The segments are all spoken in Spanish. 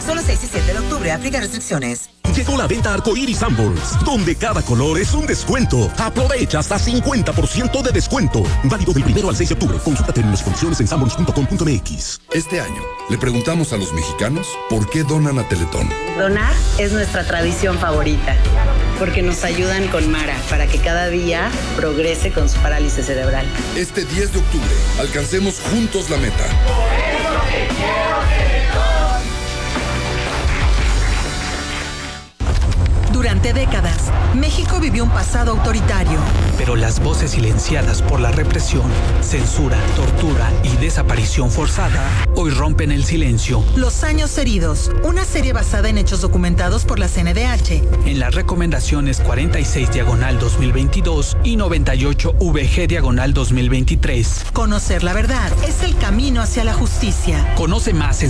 Solo 6 y 7 de octubre. Aplica restricciones. Llegó la venta Arcoiris Sanborns, donde cada color es un descuento. Aprovecha hasta 50% de descuento. Válido del 1 al 6 de octubre. Consulta términos y condiciones en sanborns.com.mx. Este año le preguntamos a los mexicanos por qué donan a Teletón. Donar es nuestra tradición favorita, porque nos ayudan con Mara para que cada día progrese con su parálisis cerebral. Este 10 de octubre, alcancemos juntos la meta. Por eso te quiero, Teletón. Durante décadas, México vivió un pasado autoritario. Pero las voces silenciadas por la represión, censura, tortura y desaparición forzada hoy rompen el silencio. Los años heridos, una serie basada en hechos documentados por la CNDH. En las recomendaciones 46/2022 y 98/VG/2023. Conocer la verdad es el camino hacia la justicia. Conoce más en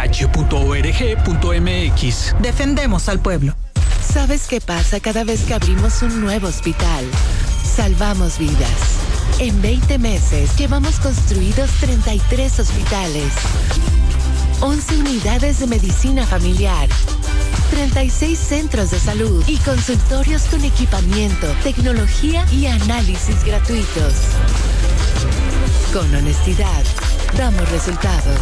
cndh.org.mx. Defendemos al pueblo. ¿Sabes qué pasa cada vez que abrimos un nuevo hospital? Salvamos vidas. En 20 meses llevamos construidos 33 hospitales, 11 unidades de medicina familiar, 36 centros de salud y consultorios con equipamiento, tecnología y análisis gratuitos. Con honestidad, damos resultados.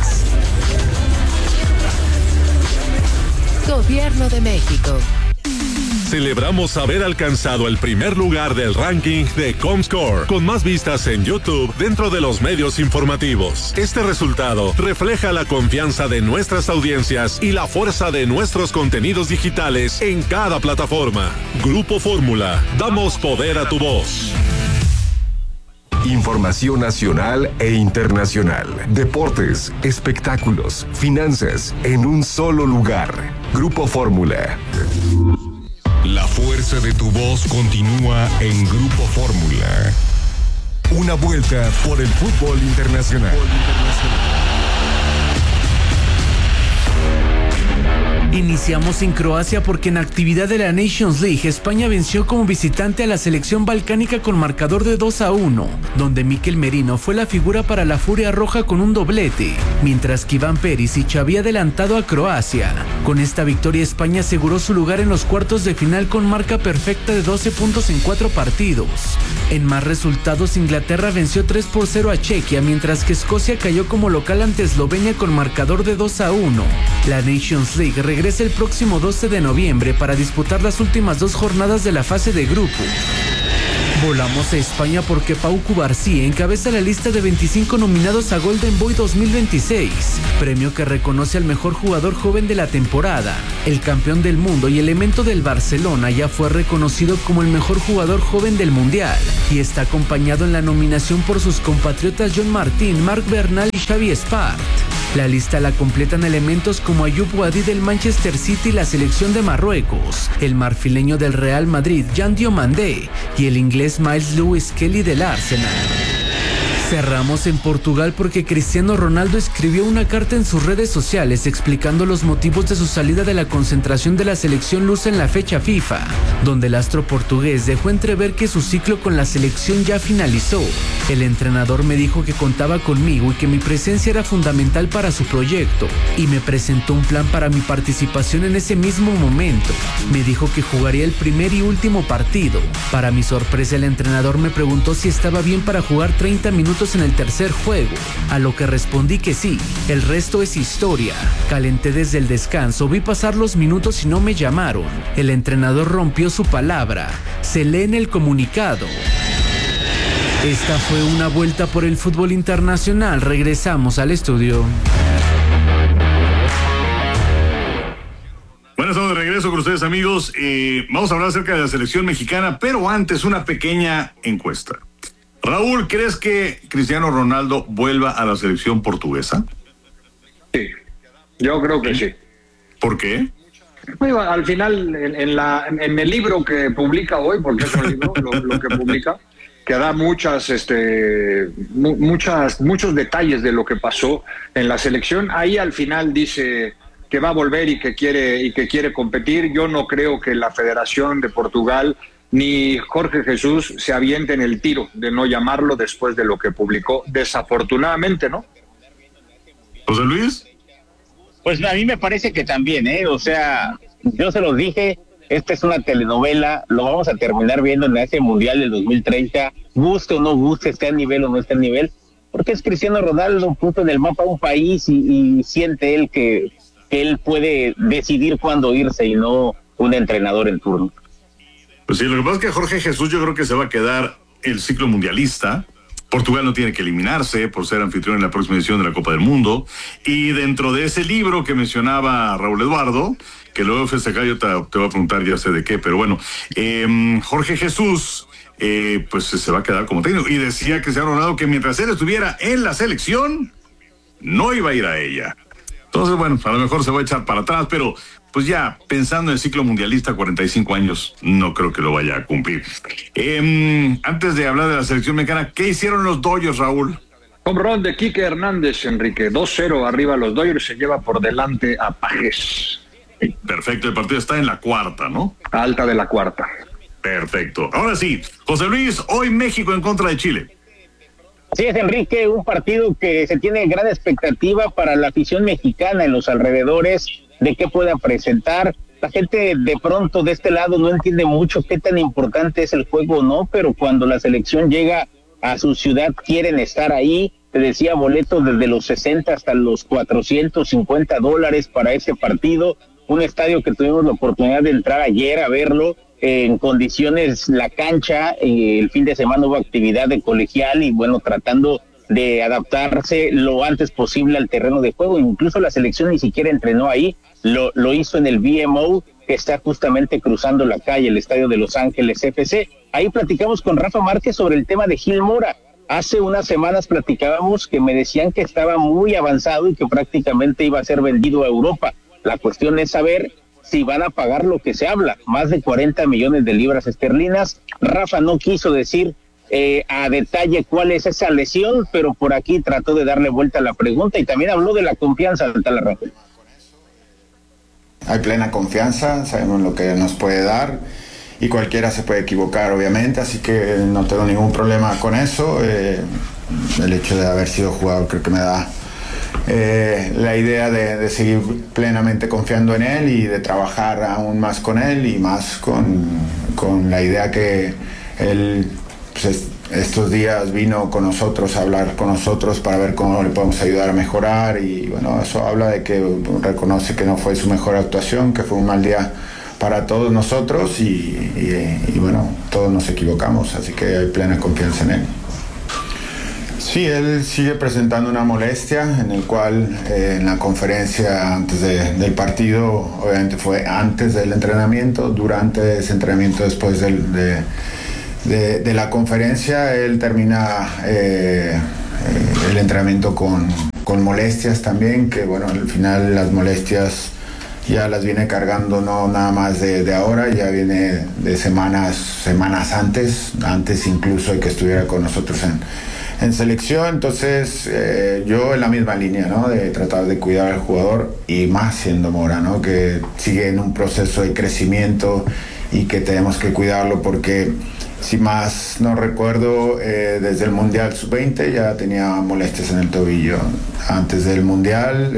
Gobierno de México. Celebramos haber alcanzado el primer lugar del ranking de Comscore, con más vistas en YouTube dentro de los medios informativos. Este resultado refleja la confianza de nuestras audiencias y la fuerza de nuestros contenidos digitales en cada plataforma. Grupo Fórmula, damos poder a tu voz. Información nacional e internacional. Deportes, espectáculos, finanzas, en un solo lugar. Grupo Fórmula. La fuerza de tu voz continúa en Grupo Fórmula. Una vuelta por el fútbol internacional. Iniciamos en Croacia porque en actividad de la Nations League, España venció como visitante a la selección balcánica con marcador de 2-1, donde Mikel Merino fue la figura para la Furia Roja con un doblete, mientras que Iván Perisic había adelantado a Croacia. Con esta victoria, España aseguró su lugar en los cuartos de final con marca perfecta de 12 puntos en 4 partidos. En más resultados, Inglaterra venció 3-0 a Chequia, mientras que Escocia cayó como local ante Eslovenia con marcador de 2-1. La Nations League regresa el próximo 12 de noviembre para disputar las últimas 2 jornadas de la fase de grupo. Volamos a España porque Pau Cubarsí encabeza la lista de 25 nominados a Golden Boy 2026, premio que reconoce al mejor jugador joven de la temporada. El campeón del mundo y elemento del Barcelona ya fue reconocido como el mejor jugador joven del Mundial y está acompañado en la nominación por sus compatriotas John Martín, Marc Bernal y Xavi Espart. La lista la completan elementos como Ayoub Wadi del Manchester City y la selección de Marruecos, el marfileño del Real Madrid Yan Diomandé y el inglés Miles Lewis Kelly del Arsenal. Cerramos en Portugal porque Cristiano Ronaldo escribió una carta en sus redes sociales explicando los motivos de su salida de la concentración de la selección lusa en la fecha FIFA, donde el astro portugués dejó entrever que su ciclo con la selección ya finalizó. El entrenador me dijo que contaba conmigo y que mi presencia era fundamental para su proyecto, y me presentó un plan para mi participación en ese mismo momento. Me dijo que jugaría el primer y último partido. Para mi sorpresa, el entrenador me preguntó si estaba bien para jugar 30 minutos en el tercer juego, a lo que respondí que sí. El resto es historia. Calenté desde el descanso, vi pasar los minutos y no me llamaron. El entrenador rompió su palabra. Se lee en el comunicado. Esta fue una vuelta por el fútbol internacional. Regresamos al estudio. Bueno, estamos de regreso con ustedes, amigos. Vamos a hablar acerca de la selección mexicana, pero antes una pequeña encuesta. Raúl, ¿crees que Cristiano Ronaldo vuelva a la selección portuguesa? Sí, yo creo que sí. ¿Por qué? Bueno, al final, en el libro que publica hoy, porque es un libro lo que publica, que da muchos detalles de lo que pasó en la selección, ahí al final dice que va a volver y que quiere competir. Yo no creo que la Federación de Portugal ni Jorge Jesús se avienten el tiro de no llamarlo después de lo que publicó, desafortunadamente, ¿no? José Luis. Pues a mí me parece que también, o sea, yo se los dije, esta es una telenovela, lo vamos a terminar viendo en ese Mundial del 2030, guste o no guste, esté a nivel o no esté a nivel, porque es Cristiano Ronaldo, puso en el mapa un país y siente él que él puede decidir cuándo irse y no un entrenador en turno. Pues sí, lo que pasa es que Jorge Jesús yo creo que se va a quedar el ciclo mundialista. Portugal no tiene que eliminarse por ser anfitrión en la próxima edición de la Copa del Mundo. Y dentro de ese libro que mencionaba Raúl Eduardo, que luego FSK yo te voy a preguntar ya sé de qué, pero bueno, Jorge Jesús pues se va a quedar como técnico. Y decía Cristiano Ronaldo que mientras él estuviera en la selección, no iba a ir a ella. Entonces, bueno, a lo mejor se va a echar para atrás, pero pues ya pensando en el ciclo mundialista, 45 años, no creo que lo vaya a cumplir. Antes de hablar de la selección mexicana, ¿qué hicieron los Dodgers, Raúl? Home run de Quique Hernández, Enrique. 2-0 arriba los Dodgers, se lleva por delante a Pajés. Perfecto, el partido está en la cuarta, ¿no? Alta de la cuarta. Perfecto. Ahora sí, José Luis, hoy México en contra de Chile. Así es, Enrique, un partido que se tiene gran expectativa para la afición mexicana en los alrededores de qué pueda presentar. La gente de pronto de este lado no entiende mucho qué tan importante es el juego o no, pero cuando la selección llega a su ciudad quieren estar ahí. Te decía, boletos desde los 60 hasta los $450 para ese partido. Un estadio que tuvimos la oportunidad de entrar ayer a verlo en condiciones, la cancha, el fin de semana hubo actividad de colegial y bueno, tratando de adaptarse lo antes posible al terreno de juego. Incluso la selección ni siquiera entrenó ahí, lo hizo en el BMO, que está justamente cruzando la calle, el estadio de Los Ángeles FC. Ahí platicamos con Rafa Márquez sobre el tema de Gil Mora. Hace unas semanas platicábamos que me decían que estaba muy avanzado y que prácticamente iba a ser vendido a Europa. La cuestión es saber si van a pagar lo que se habla, más de 40 millones de libras esterlinas. Rafa no quiso decir a detalle cuál es esa lesión, pero por aquí trató de darle vuelta a la pregunta y también habló de la confianza de Tala Rafael. Hay plena confianza, sabemos lo que nos puede dar y cualquiera se puede equivocar obviamente, así que no tengo ningún problema con eso. El hecho de haber sido jugador creo que me da la idea de seguir plenamente confiando en él y de trabajar aún más con él y más con la idea que él pues, estos días vino con nosotros a hablar con nosotros para ver cómo le podemos ayudar a mejorar y bueno, eso habla de que reconoce que no fue su mejor actuación, que fue un mal día para todos nosotros y bueno, todos nos equivocamos, así que hay plena confianza en él. Sí, él sigue presentando una molestia en el cual en la conferencia antes del partido, obviamente fue antes del entrenamiento, durante ese entrenamiento, después de la conferencia, él termina el entrenamiento con molestias también, que bueno, al final las molestias ya las viene cargando no nada más de ahora, ya viene de semanas antes incluso de que estuviera con nosotros en selección. Entonces yo en la misma línea, ¿no? De tratar de cuidar al jugador y más siendo Mora, ¿no? Que sigue en un proceso de crecimiento y que tenemos que cuidarlo porque si más no recuerdo desde el Mundial Sub-20 ya tenía molestias en el tobillo. Antes del Mundial,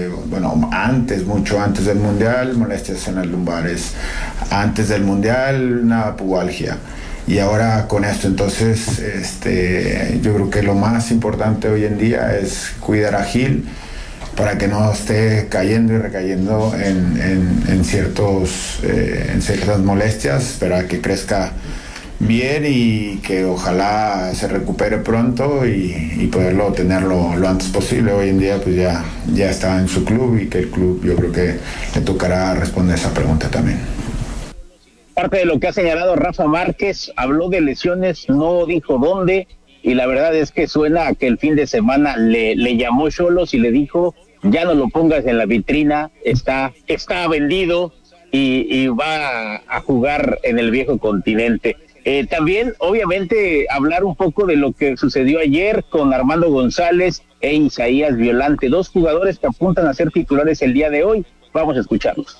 mucho antes del Mundial, molestias en las lumbares. Antes del Mundial, una pubalgia. Y ahora con esto, entonces, yo creo que lo más importante hoy en día es cuidar a Gil para que no esté cayendo y recayendo en ciertas molestias, para que crezca bien y que ojalá se recupere pronto y poderlo tenerlo lo antes posible. Hoy en día pues ya está en su club y que el club yo creo que le tocará responder esa pregunta también. Parte de lo que ha señalado Rafa Márquez, habló de lesiones, no dijo dónde, y la verdad es que suena a que el fin de semana le llamó Xolos y le dijo, ya no lo pongas en la vitrina, está vendido y va a jugar en el viejo continente. También, obviamente, hablar un poco de lo que sucedió ayer con Armando González e Isaías Violante, dos jugadores que apuntan a ser titulares el día de hoy. Vamos a escucharlos.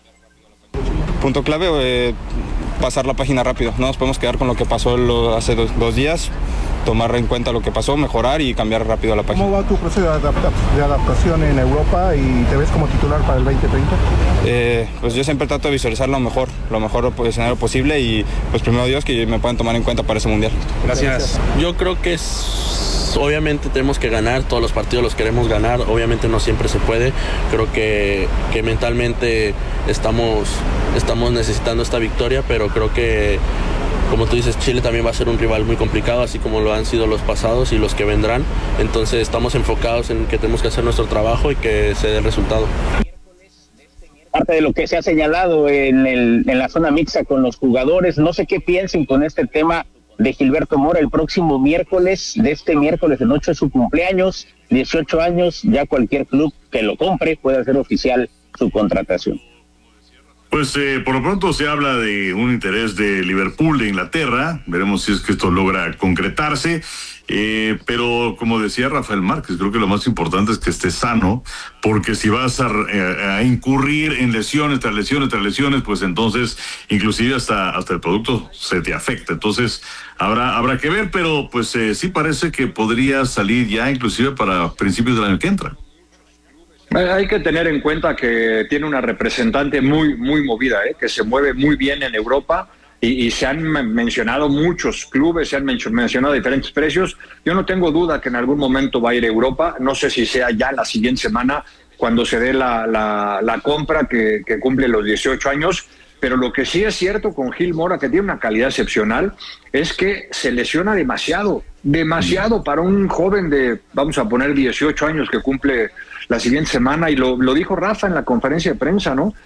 Punto clave, pasar la página rápido. No nos podemos quedar con lo que pasó hace dos días. tomar en cuenta lo que pasó, mejorar y cambiar rápido la página. ¿Cómo va tu proceso de adaptación en Europa y te ves como titular para el 2030? Pues yo siempre trato de visualizar lo mejor escenario posible y pues primero Dios que me puedan tomar en cuenta para ese mundial. Gracias. Yo creo que obviamente tenemos que ganar, todos los partidos los queremos ganar, obviamente no siempre se puede, creo que mentalmente estamos necesitando esta victoria, pero creo que, como tú dices, Chile también va a ser un rival muy complicado, así como lo han sido los pasados y los que vendrán, entonces estamos enfocados en que tenemos que hacer nuestro trabajo y que se dé el resultado. Parte de lo que se ha señalado en la zona mixta con los jugadores, no sé qué piensen con este tema de Gilberto Mora. El próximo miércoles, el 8 es su cumpleaños, 18 años, ya cualquier club que lo compre puede hacer oficial su contratación. Pues por lo pronto se habla de un interés de Liverpool de Inglaterra, veremos si es que esto logra concretarse, pero como decía Rafael Márquez, creo que lo más importante es que esté sano, porque si vas a incurrir en lesiones tras lesiones, pues entonces inclusive hasta el producto se te afecta, entonces habrá que ver, pero pues sí parece que podría salir ya inclusive para principios del año que entra. Hay que tener en cuenta que tiene una representante muy movida, que se mueve muy bien en Europa y se han mencionado muchos clubes, se han mencionado diferentes precios. Yo no tengo duda que en algún momento va a ir a Europa, no sé si sea ya la siguiente semana cuando se dé la compra que cumple los 18 años, pero lo que sí es cierto con Gil Mora, que tiene una calidad excepcional, es que se lesiona demasiado para un joven de, vamos a poner 18 años que cumple la siguiente semana, y lo dijo Rafa en la conferencia de prensa, ¿no?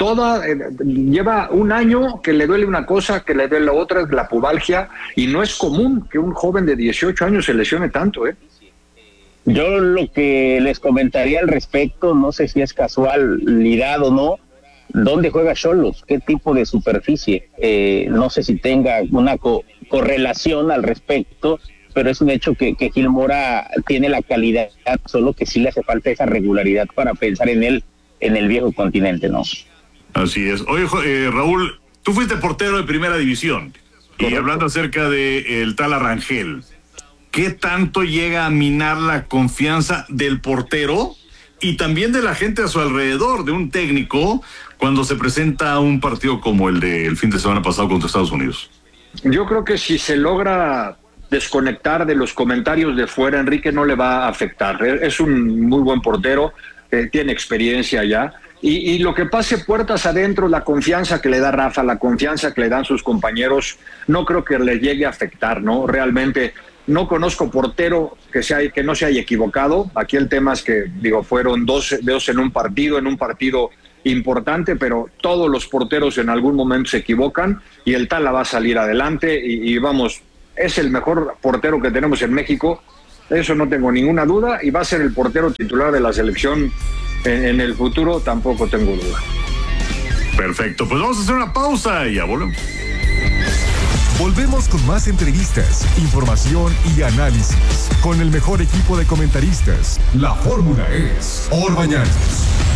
Lleva un año que le duele una cosa, que le duele la otra, la pubalgia, y no es común que un joven de 18 años se lesione tanto, ¿eh? Yo lo que les comentaría al respecto, no sé si es casualidad o no, ¿dónde juega Xolos? ¿Qué tipo de superficie? No sé si tenga una correlación al respecto, pero es un hecho que Gil Mora tiene la calidad, solo que sí le hace falta esa regularidad para pensar en él en el viejo continente, ¿no? Así es. Oye, Raúl, tú fuiste portero de primera división, y hablando acerca de el tal Arrangel, ¿qué tanto llega a minar la confianza del portero y también de la gente a su alrededor, de un técnico, cuando se presenta un partido como el del fin de semana pasado contra Estados Unidos? Yo creo que si se logra desconectar de los comentarios de fuera, Enrique, no le va a afectar. Es un muy buen portero, tiene experiencia ya, y lo que pase puertas adentro, la confianza que le da Rafa, la confianza que le dan sus compañeros, no creo que le llegue a afectar, ¿no? Realmente no conozco portero que no se haya equivocado. Aquí el tema es que, fueron dos en un partido importante, pero todos los porteros en algún momento se equivocan, y el Tala va a salir adelante, y vamos, es el mejor portero que tenemos en México, eso no tengo ninguna duda, y va a ser el portero titular de la selección en el futuro, tampoco tengo duda. Perfecto, pues vamos a hacer una pausa y ya volvemos. Volvemos con más entrevistas, información y análisis con el mejor equipo de comentaristas. La fórmula es Orbañanos.